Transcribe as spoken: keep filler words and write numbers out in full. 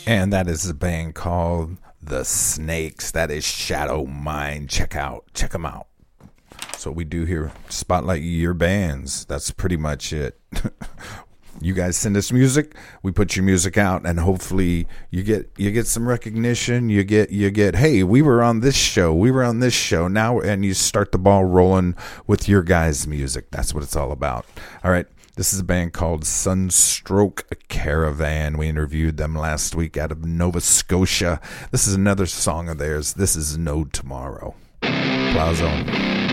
And that is a band called The Snakes. That is Shadow Mind. Check out, check them out. So we do here, spotlight your bands. That's pretty much it. You guys send us music, we put your music out, and hopefully you get you get some recognition. You get you get hey, we were on this show, we were on this show now, and you start the ball rolling with your guys' music. That's what it's all about. All right. This is a band called Sunstroke Caravan. We interviewed them last week out of Nova Scotia. This is another song of theirs. This is No Tomorrow. Plow Zone.